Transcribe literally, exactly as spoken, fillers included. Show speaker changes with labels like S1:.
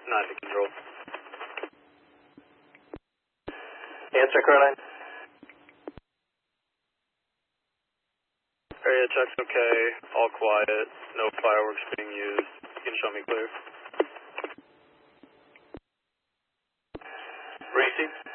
S1: nine to control.
S2: Answer, Caroline.
S1: Area check's okay, all quiet, no fireworks being used. You can show me clear.
S2: Reese?